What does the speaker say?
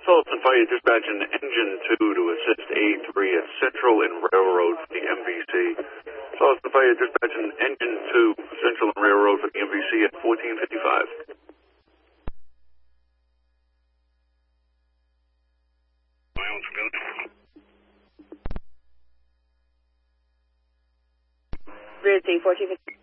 Sullivan Fire dispatching engine 2 to assist A3 at Central and Railroad for the MVC. Sullivan Fire dispatching engine 2, Central and Railroad for the MVC at 1455. Route 1455.